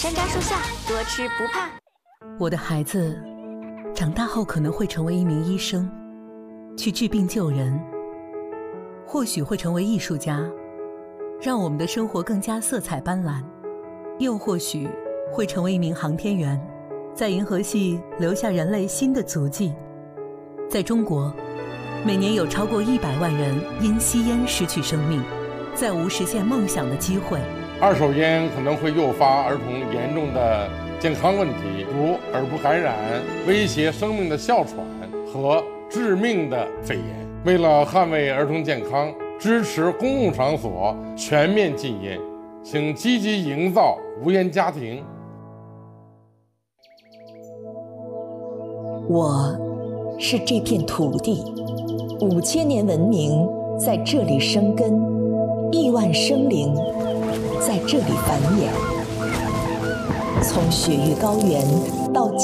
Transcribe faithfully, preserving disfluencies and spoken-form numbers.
山楂树下，多吃不怕。 我的孩子长大后可能会成为一名医生，去治病救人，或许会成为艺术家，让我们的生活更加色彩斑斓，又或许会成为一名航天员，在银河系留下人类新的足迹。在中国，每年有超过一百万人因吸烟失去生命，再无实现梦想的机会。 二手烟可能会诱发儿童严重的健康问题，如耳部感染、威胁生命的哮喘和致命的肺炎。为了捍卫儿童健康，支持公共场所全面禁烟，请积极营造无烟家庭。 我是这片土地，五千年文明在这里生根，亿万生灵在这里繁衍。从雪域高原到